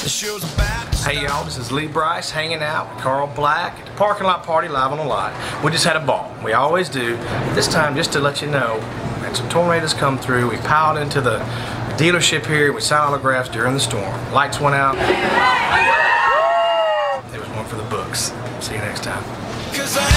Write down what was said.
Hey y'all, this is Lee Brice hanging out with Carl Black at the parking lot party live on the lot. We just had a ball. We always do. This time, just to let you know, we had some tornadoes come through. We piled into the dealership here. We signed autographs during the storm. Lights went out. There was one for the books. See you next time.